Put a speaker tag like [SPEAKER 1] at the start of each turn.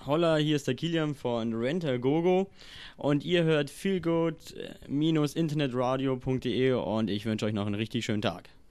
[SPEAKER 1] Holla, hier ist der Kilian von Rent-A-Gogo und ihr hört feelgood-internetradio.de und ich wünsche euch noch einen richtig schönen Tag.